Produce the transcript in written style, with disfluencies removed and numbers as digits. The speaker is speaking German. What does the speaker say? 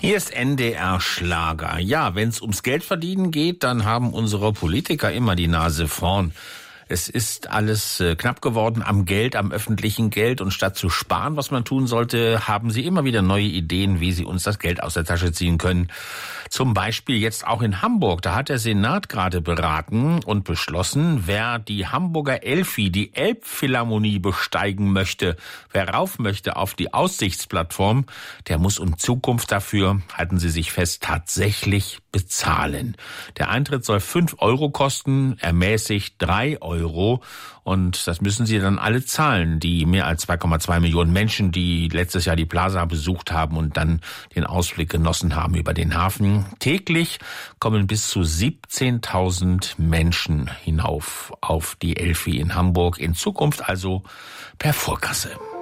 Hier ist NDR Schlager. Ja, wenn es ums Geldverdienen geht, dann haben unsere Politiker immer die Nase vorn. Es ist alles knapp geworden am Geld, am öffentlichen Geld. Und statt zu sparen, was man tun sollte, haben sie immer wieder neue Ideen, wie sie uns das Geld aus der Tasche ziehen können. Zum Beispiel jetzt auch in Hamburg. Da hat der Senat gerade beraten und beschlossen, wer die Hamburger Elfi, die Elbphilharmonie besteigen möchte, wer rauf möchte auf die Aussichtsplattform, der muss in Zukunft dafür, halten Sie sich fest, tatsächlich bezahlen. Der Eintritt soll 5 Euro kosten, ermäßigt 3 Euro. Und das müssen Sie dann alle zahlen, die mehr als 2,2 Millionen Menschen, die letztes Jahr die Plaza besucht haben und dann den Ausblick genossen haben über den Hafen. Täglich kommen bis zu 17.000 Menschen hinauf auf die Elfi in Hamburg. In Zukunft also per Vorkasse.